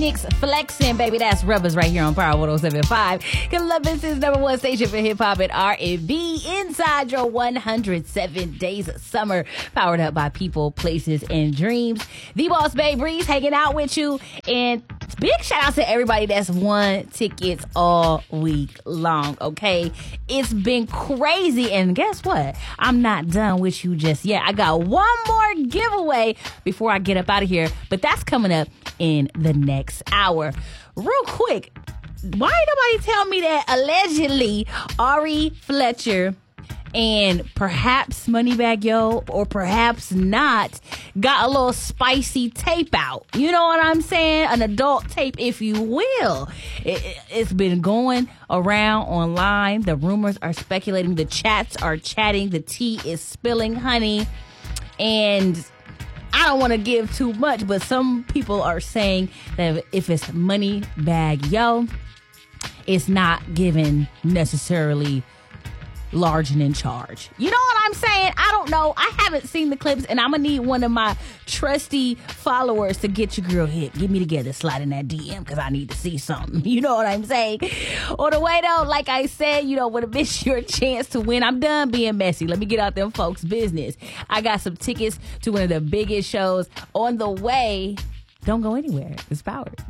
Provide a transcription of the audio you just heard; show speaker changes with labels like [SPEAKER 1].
[SPEAKER 1] Mix Flexin', baby. That's Rubbers right here on Power 107.5. Columbus' number one station for hip-hop and R&B. Inside your 107 days of summer. Powered up by people, places, and dreams. The Boss Babe Breeze hanging out with you. And big shout out to everybody that's won tickets all week long, okay? It's been crazy. And guess what? I'm not done with you just yet. I got one more giveaway before I get up out of here. But that's coming up in the next hour. Real quick, why ain't nobody tell me that allegedly Ari Fletcher and perhaps Moneybagg Yo, or perhaps not, got a little spicy tape out? You know what I'm saying? An adult tape, if you will. It's been going around online. The rumors are speculating. The chats are chatting. The tea is spilling, honey. And I don't want to give too much, but some people are saying that if it's Moneybagg Yo, it's not given necessarily large and in charge. You know what I'm saying? I don't know. I haven't seen the clips, and I'm going to need one of my trusty followers to get your girl hit. Get me together, slide in that DM, because I need to see something. You know what I'm saying? On the way, though, like I said, you don't want to miss your chance to win. I'm done being messy. Let me get out them folks' business. I got some tickets to one of the biggest shows on the way. Don't go anywhere. It's Powered.